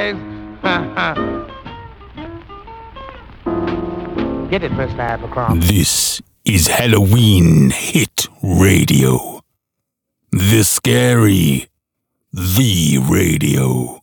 Get it, Mr. Abercrombie. This is Halloween Hit Radio. The Scary, the Radio.